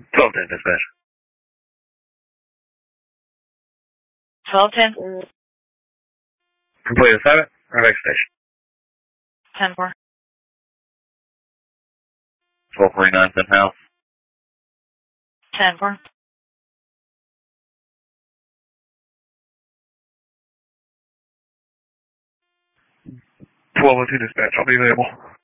1210 dispatch. 1210. Complete assignment. Right back station. 10-4. 1249 Zen House. 10-4. 1202 dispatch. I'll be available.